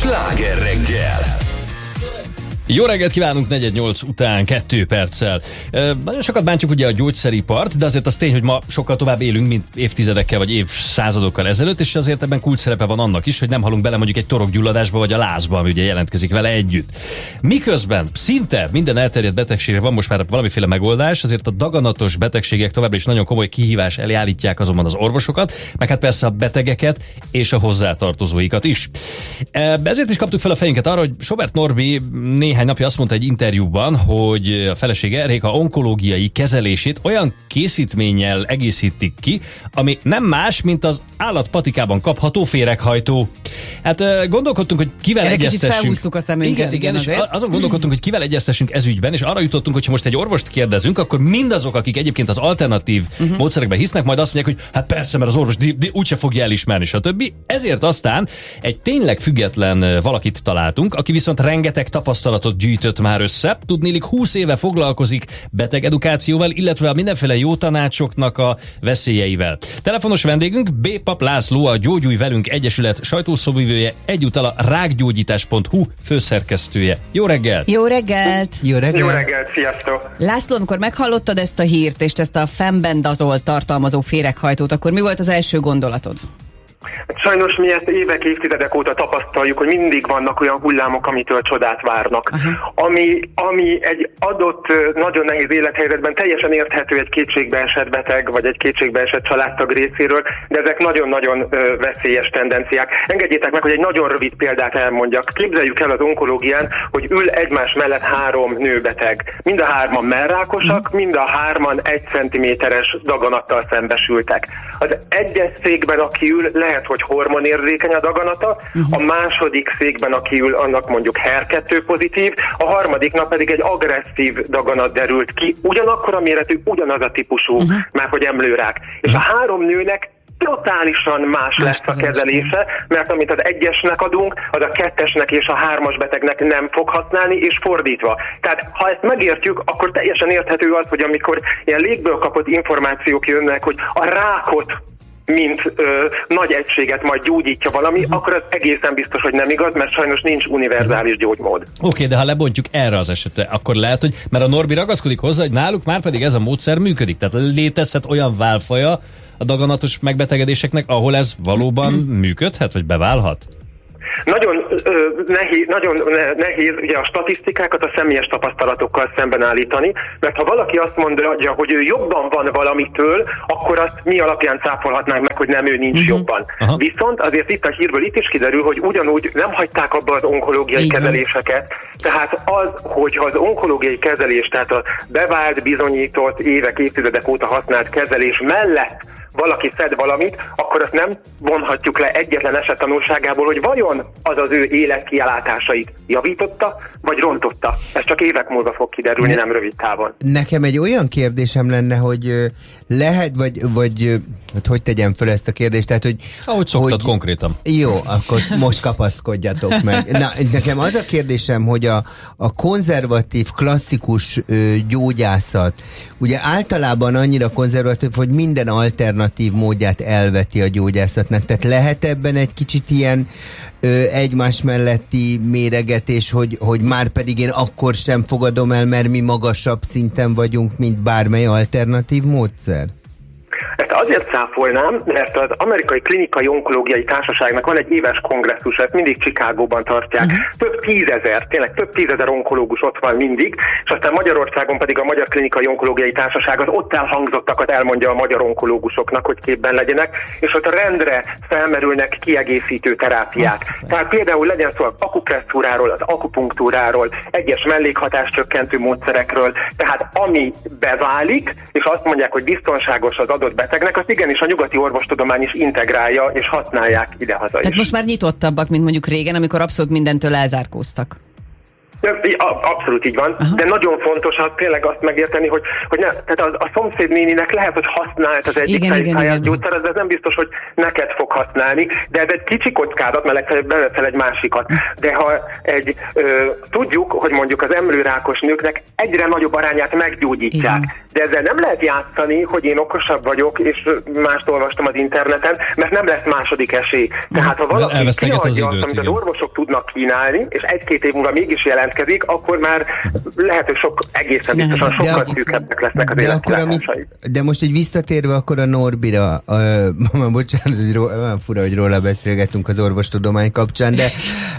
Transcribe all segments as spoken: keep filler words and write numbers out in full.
Sláger reggel! Jó reggelt kívánunk, negyven nyolc után kettő perccel. E, nagyon sokat bántjuk ugye a gyógyszeripart, de azért az tény, hogy ma sokkal tovább élünk, mint évtizedekkel vagy évszázadokkal ezelőtt, és azért ebben kulcs szerepe van annak is, hogy nem halunk bele mondjuk egy torokgyulladásba vagy a lázba, ami ugye jelentkezik vele együtt. Miközben szinte minden elterjedt betegségre van most már valamiféle megoldás, azért a daganatos betegségek továbbra is nagyon komoly kihívás elé állítják azonban az orvosokat, meg hát persze a betegeket és a hozzátartozóikat is. E, ezért is kaptuk fel a fejünket arra, hogy Sobert Norbi néhány Néhány napja azt mondta egy interjúban, hogy a felesége Réka onkológiai kezelését olyan készítménnyel egészítik ki, ami nem más, mint az állatpatikában kapható féreghajtó. Hát gondolkodtunk, hogy kivel Erre egyeztessünk. Kicsit felhúztuk a szemünket. Igen, igen, és azért. azon gondolkodtunk, hogy kivel egyeztessünk ez ügyben, és arra jutottunk, hogy ha most egy orvost kérdezünk, akkor mindazok, akik egyébként az alternatív uh-huh. módszerekben hisznek, majd azt mondják, hogy hát persze, mert az orvos di- di- úgyse fogja elismerni, stb. Ezért aztán egy tényleg független valakit találtunk, aki viszont rengeteg tapasztalatot gyűjtött már össze. Tudniillik húsz éve foglalkozik beteg edukációval, illetve a mindenféle jó tanácsoknak a veszélyeivel. Telefonos vendégünk B. Pap László, a Gyógyulj Velünk Egyesület sajtószóvivője, egyúttal a rákgyógyítás pont hu főszerkesztője. Jó reggelt! Jó reggelt! Jó reggelt! Jó reggelt, sziasztok! László, amikor meghallottad ezt a hírt, és ezt a fenbendazolt tartalmazó féreghajtót, akkor mi volt az első gondolatod? Sajnos mi ezt évek, évtizedek óta tapasztaljuk, hogy mindig vannak olyan hullámok, amitől csodát várnak. Ami, ami egy adott, nagyon nehéz élethelyzetben teljesen érthető egy kétségbeesett beteg, vagy egy kétségbeesett családtag részéről, de ezek nagyon-nagyon ö, veszélyes tendenciák. Engedjétek meg, hogy egy nagyon rövid példát elmondjak. Képzeljük el az onkológián, hogy ül egymás mellett három nőbeteg. Mind a hárman mellrákosak, mind a hárman egy centiméteres daganattal szembesültek. Az egyes székben, aki ül, lehet, hogy hormonérzékeny a daganata, uh-huh. a második székben, aki ül, annak mondjuk há er kettő pozitív, a harmadiknak pedig egy agresszív daganat derült ki, ugyanakkor a méretű, ugyanaz a típusú, uh-huh. már hogy emlőrák. És a három nőnek totálisan más lesz a kezelése, mert amit az egyesnek adunk, az a kettesnek és a hármas betegnek nem fog használni, és fordítva. Tehát ha ezt megértjük, akkor teljesen érthető az, hogy amikor ilyen légből kapott információk jönnek, hogy a rákot mint ö, nagy egységet majd gyógyítja valami, uh-huh. akkor az egészen biztos, hogy nem igaz, mert sajnos nincs univerzális gyógymód. Oké, okay, de ha lebontjuk erre az esetre, akkor lehet, hogy, mert a Norbi ragaszkodik hozzá, hogy náluk már pedig ez a módszer működik. Tehát létezhet olyan válfaja a daganatos megbetegedéseknek, ahol ez valóban működhet, vagy beválhat? Nagyon ö, nehéz, nagyon nehéz ugye a statisztikákat a személyes tapasztalatokkal szemben állítani, mert ha valaki azt mondja, hogy ő jobban van valamitől, akkor azt mi alapján cáfolhatnánk meg, hogy nem, ő nincs uh-huh. jobban. Aha. Viszont azért itt a hírből itt is kiderül, hogy ugyanúgy nem hagyták abba az onkológiai igen. kezeléseket, tehát az, hogyha az onkológiai kezelés, tehát a bevált, bizonyított, évek, évtizedek óta használt kezelés mellett valaki szed valamit, akkor azt nem vonhatjuk le egyetlen eset tanulságából, hogy vajon az az ő életkiáltásait javította, vagy rontotta. Ez csak évek múlva fog kiderülni, ne, nem rövid távon. Nekem egy olyan kérdésem lenne, hogy lehet, vagy, vagy hát hogy tegyem föl ezt a kérdést, tehát, hogy... Ahogy szoktad hogy, konkrétan. Jó, akkor most kapaszkodjatok meg. Na, nekem az a kérdésem, hogy a, a konzervatív, klasszikus ö, gyógyászat, ugye általában annyira konzervatív, hogy minden alternatív módját elveti a gyógyászatnak. Tehát lehet ebben egy kicsit ilyen ö, egymás melletti méregetés, hogy, hogy már pedig én akkor sem fogadom el, mert mi magasabb szinten vagyunk, mint bármely alternatív módszer? Ezt azért cáfolnám, mert az Amerikai Klinikai Onkológiai Társaságnak van egy éves kongresszus, ezt mindig Chicagóban tartják. Uh-huh. Több tízezer, tényleg több tízezer onkológus ott van mindig, és aztán Magyarországon pedig a Magyar Klinikai Onkológiai Társaság az ott elhangzottakat elmondja a magyar onkológusoknak, hogy képben legyenek, és ott a rendre felmerülnek kiegészítő terápiák. Azt Tehát például legyen szó az akupresszúráról, az akupunktúráról, egyes mellékhatáscsökkentő módszerekről, tehát ami beválik, és azt mondják, hogy biztonságos az adott betegnek, azt igenis a nyugati orvostudomány is integrálja, és használják idehaza is. Tehát most már nyitottabbak, mint mondjuk régen, amikor abszolút mindentől elzárkóztak. Abszolút így van, aha. De nagyon fontos az tényleg azt megérteni, hogy, hogy ne, tehát a, a szomszéd néninek lehet, hogy használt az egyik fejszájás gyógyszer, ez nem biztos, hogy neked fog használni, de ez egy kicsi kockázat, mert legfeljebb beveszel egy másikat. De ha egy, ö, tudjuk, hogy mondjuk az emlőrákos nőknek egyre nagyobb arányát meggyógyítják, igen. De ezzel nem lehet játszani, hogy én okosabb vagyok, és mást olvastam az interneten, mert nem lesz második esély. Tehát ha valaki kiadja azt, amit az orvosok tudnak kínálni, és egy-két év múlva mégis jelentkezik, akkor már lehet, hogy sok, egészen biztosan sokkal szűkebbek lesznek az életkilátásai. De most egy visszatérve akkor a Norbira, a, a, bocsánat, hogy ró, olyan fura, hogy róla beszélgetünk az orvostudomány kapcsán, de,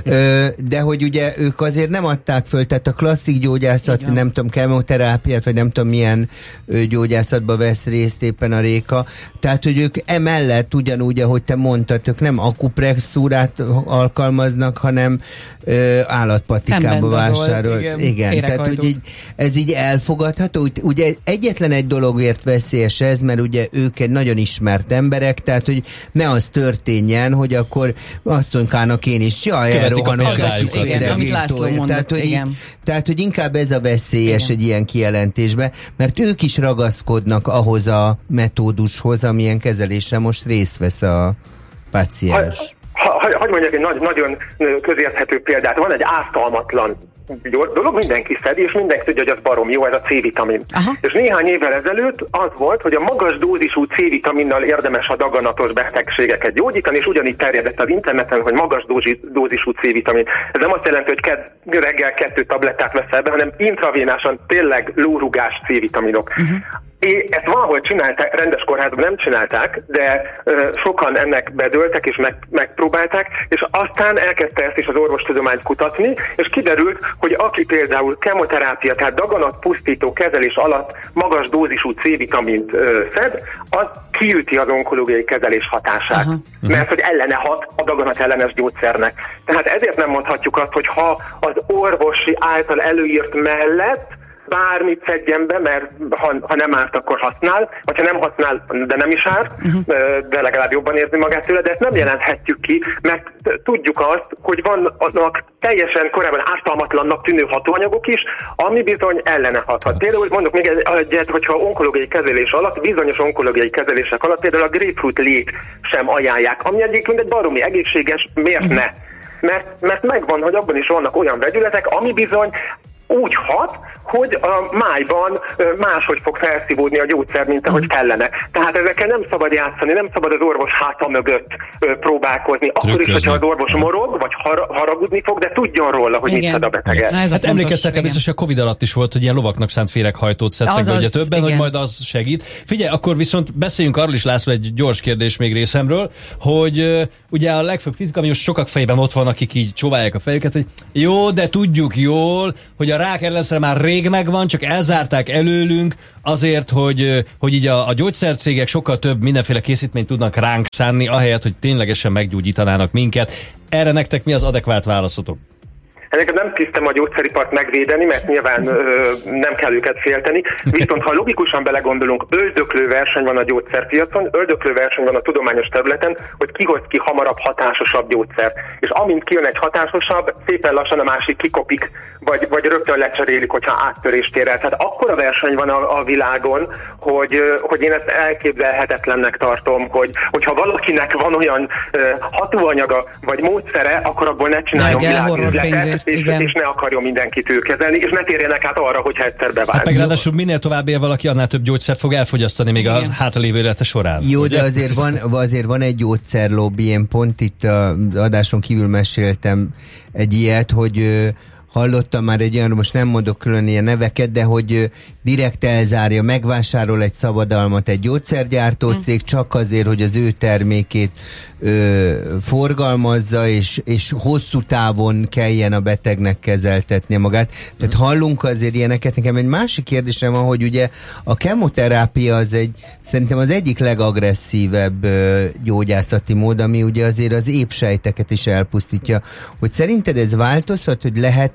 de hogy ugye ők azért nem adták föl, tehát a klasszik gyógyászat, nem tudom, kemoterápiát, vagy nem tudom milyen gyógyászatba vesz részt éppen a Réka, tehát hogy ők emellett ugyanúgy, ahogy te mondtad, ők nem akupresszúrát alkalmaznak, hanem ö, állatpatikába vásárolt. Igen, igen tehát hogy így, ez így elfogadható. Ugye egyetlen egy dologért veszélyes ez, mert ugye ők egy nagyon ismert emberek, tehát hogy ne az történjen, hogy akkor asszonykának én is, jaj, elrohanok egy kifére. Tehát, hogy így, tehát, hogy inkább ez a veszélyes igen. Egy ilyen kijelentésbe, mert ők is ragaszkodnak ahhoz a metódushoz, amilyen kezelésre most részt vesz a páciens. Ha, ha, hogy mondjak egy nagy, nagyon közérthető példát, van egy ártalmatlan dolog, mindenki szedi, és mindenki tudja, hogy az barom jó, ez a C-vitamin. Aha. És néhány évvel ezelőtt az volt, hogy a magas dózisú C-vitaminnal érdemes a daganatos betegségeket gyógyítani, és ugyanígy terjedett az interneten, hogy magas dózisú C-vitamin. Ez nem azt jelenti, hogy ked, reggel kettő tablettát veszel be, hanem intravénásan tényleg lórugás C-vitaminok. Uh-huh. É, ezt valahol csinálták, rendes kórházban nem csinálták, de ö, sokan ennek bedőltek és meg, megpróbálták, és aztán elkezdte ezt is az orvostudományt kutatni, és kiderült, hogy aki például kemoterápia, tehát daganatpusztító kezelés alatt magas dózisú C-vitamint ö, szed, az kiüti az onkológiai kezelés hatását, uh-huh. mert hogy ellene hat a daganat ellenes gyógyszernek. Tehát ezért nem mondhatjuk azt, hogy ha az orvosi által előírt mellett bármit szedjen be, mert ha, ha nem árt, akkor használ, vagy ha nem használ, de nem is árt, uh-huh. de legalább jobban érzi magát tőle, de ezt nem jelenthetjük ki, mert tudjuk azt, hogy vannak teljesen korábban ártalmatlannak tűnő hatóanyagok is, ami bizony ellene hathat. Például mondok még egyet, hogyha onkológiai kezelés alatt, bizonyos onkológiai kezelések alatt például a grapefruit lét sem ajánlják, ami egyébként egy baromi egészséges, miért uh-huh. ne? Mert, mert megvan, hogy abban is vannak olyan vegyületek, ami bizony úgy hat, hogy a májban máshogy fog felszívódni a gyógyszer, mint ahogy kellene. Tehát ezekkel nem szabad játszani, nem szabad az orvos háta mögött próbálkozni. Akkor Trükközni. is, hogyha az orvos morog, vagy har- haragudni fog, de tudjon róla, hogy mit szed a beteget. Hát emlékeztek rá biztos, hogy a Covid alatt is volt, hogy ilyen lovaknak szánt féreghajtót szedtek be, ugye többen, igen. hogy majd az segít. Figyelj, akkor viszont beszéljünk arról is, László, egy gyors kérdés még részemről, hogy uh, ugye a legfőbb kritika, ami most sokak fejében ott van, akik így csóválják a fejüket, hogy jó, de tudjuk jól, hogy a rák ellenszere már rég megvan, csak elzárták előlünk azért, hogy, hogy így a, a gyógyszercégek sokkal több mindenféle készítményt tudnak ránk szánni, ahelyett, hogy ténylegesen meggyógyítanának minket. Erre nektek mi az adekvát válaszotok? Ezeket nem tisztem a gyógyszeripart megvédeni, mert nyilván ö, nem kell őket félteni. Viszont ha logikusan belegondolunk, öldöklő verseny van a gyógyszerpiacon, öldöklő verseny van a tudományos területen, hogy ki hoz ki hamarabb hatásosabb gyógyszer. És amint kijön egy hatásosabb, szépen lassan a másik kikopik, vagy, vagy rögtön lecserélik, hogyha áttörést ér el. Tehát akkora verseny van a, a világon, hogy, hogy én ezt elképzelhetetlennek tartom, hogy, hogyha valakinek van olyan ö, hatóanyaga, vagy módszere, akkor abból ne csináljon világüzletet. És, és ne akarjon mindenkit ő kezelni, és ne térjenek át arra, hogyha egyszer bevált. Hát meg ráadásul minél tovább él valaki, annál több gyógyszert fog elfogyasztani még az hátralévő élete során. Jó, ugye? De azért van, azért van egy gyógyszerlobby, én pont itt az adáson kívül meséltem egy ilyet, hogy hallottam már egy olyan, most nem mondok külön ilyen neveket, de hogy direkt elzárja, megvásárol egy szabadalmat egy gyógyszergyártó cég, csak azért, hogy az ő termékét ö, forgalmazza, és, és hosszú távon kelljen a betegnek kezeltetnie magát. Tehát hallunk azért ilyeneket. Nekem egy másik kérdésem van, hogy ugye a kemoterápia az egy, szerintem az egyik legagresszívebb ö, gyógyászati mód, ami ugye azért az épsejteket is elpusztítja. Hogy szerinted ez változhat, hogy lehet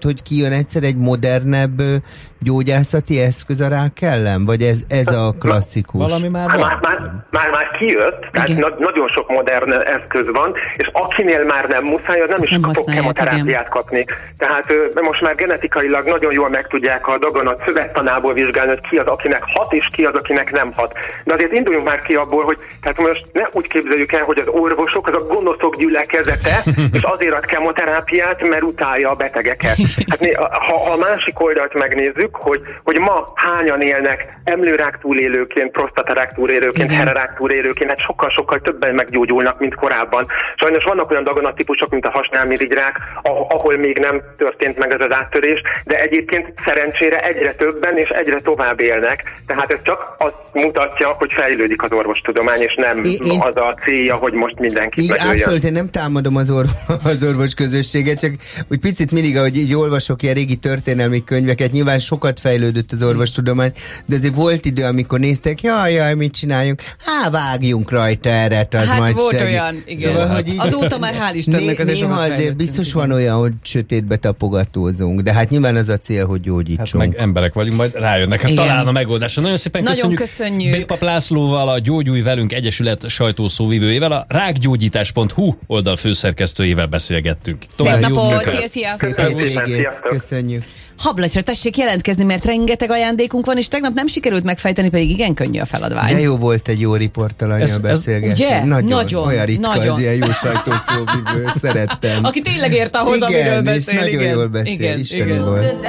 hogy kijön egyszer egy modernebb gyógyászati eszköz a rák ellen? Vagy ez, ez a klasszikus? Valami már van? Már, már, már, már kijött, tehát na- nagyon sok modern eszköz van, és akinél már nem muszáj, az nem is nem fog kemoterápiát kapni. Tehát ö, most már genetikailag nagyon jól meg tudják a daganat szövettanából vizsgálni, hogy ki az, akinek hat, és ki az, akinek nem hat. De azért induljunk már ki abból, hogy tehát most ne úgy képzeljük el, hogy az orvosok, az a gonoszok gyülekezete, és azért ad kemoterápiát, mert utálja a betegeket. Hát mi, ha, ha a másik oldalt megnézzük, hogy, hogy ma hányan élnek emlőrák túlélőként, prostatarák túlélőként, hererák túlélőként, hát sokkal-sokkal többen meggyógyulnak, mint korábban. Sajnos vannak olyan daganattípusok, mint a hasnyálmirigyrák, ahol még nem történt meg ez az áttörés, de egyébként szerencsére egyre többen és egyre tovább élnek. Tehát ez csak azt mutatja, hogy fejlődik az orvostudomány, és nem én, én, az a célja, hogy most mindenki bedőljön. Abszolút, én nem támadom az, orv, az orvos közösséget, csak úgy picit mindig, ahogy így olvasok ilyen régi történelmi könyveket, nyilván sokat fejlődött az orvostudomány, de azért volt idő, amikor néztek, jaj, jaj, mit csináljunk? Há, vágjunk rajta erre, az hát majd volt segít. olyan, igen. Szóval, hogy így, azóta már hál' Istennek azért néha azért fejlődtünk, biztos igen. van olyan, hogy sötétbe tapogatózunk, de hát nyilván az a cél, hogy gyógyítsunk. Hát meg emberek vagyunk, majd rájönnek. Hát Igen. talán a megoldásra. Nagyon szépen Nagyon köszönjük. köszönjük. Bépap Lászlóval, a Gyógyulj velünk Egyesület sajtószóvivőjével, a rákgyógyítás pont hu oldal főszerkesztőjével beszélgettünk. Szép További jó napot, munkát. szia, szia! Szép Köszönjük szépen, hétvégét. sziasztok. Köszönjük. Hablacsra tessék jelentkezni, mert rengeteg ajándékunk van, és tegnap nem sikerült megfejteni, pedig igen könnyű a feladvány. De jó volt egy jó riportalanyjal Ez- ez- beszélgetni. ugye? Nagyon, Nagyon, olyan ritka nagyon. az ilyen jó sajtószóvivő, szerettem. Aki tényleg érte ahhoz, Igen, amiről és beszél. nagyon igen. jól beszél, Igen, isteni igen. volt.